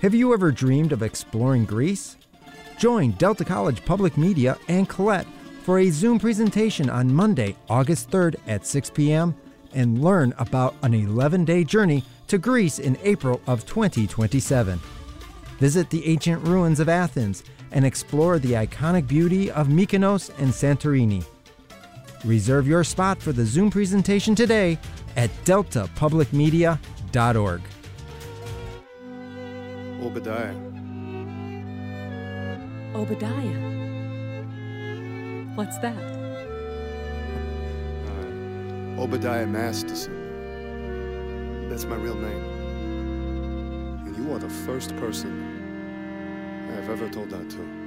Have you ever dreamed of exploring Greece? Join Delta College Public Media and Colette for a Zoom presentation on Monday, August 3rd at 6 p.m. and learn about an 11-day journey to Greece in April of 2027. Visit the ancient ruins of Athens and explore the iconic beauty of Mykonos and Santorini. Reserve your spot for the Zoom presentation today at deltapublicmedia.org. Obadiah. Obadiah? What's that? Obadiah Masterson. That's my real name. And you are the first person I have ever told that to.